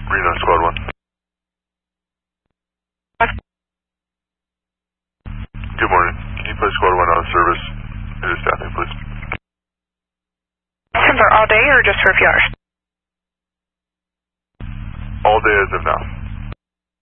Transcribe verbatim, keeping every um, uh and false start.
Reno, Squad one. Good morning. Can you place Squad one out of service? It is staffing, please. For all day or just for a few hours? All day as of now.